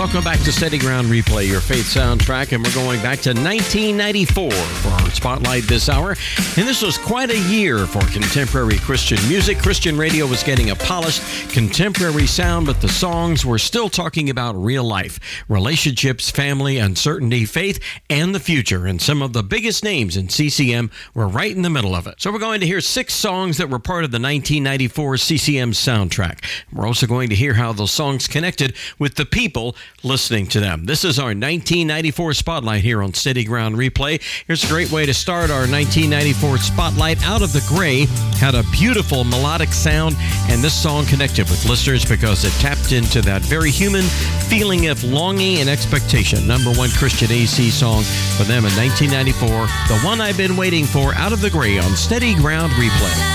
Welcome back to Steady Ground Replay, your faith soundtrack, and we're going back to 1994 for our spotlight this hour. And this was quite a year for contemporary Christian music. Christian radio was getting a polished contemporary sound, but the songs were still talking about real life, relationships, family, uncertainty, faith, and the future. And some of the biggest names in CCM were right in the middle of it. So we're going to hear 6 songs that were part of the 1994 CCM soundtrack. We're also going to hear how those songs connected with the people listening to them. This is our 1994 Spotlight here on Steady Ground Replay. Here's a great way to start our 1994 Spotlight. Out of the Gray had a beautiful melodic sound, and this song connected with listeners because it tapped into that very human feeling of longing and expectation. #1 Christian AC song for them in 1994, The One I've Been Waiting For, Out of the Gray on Steady Ground Replay.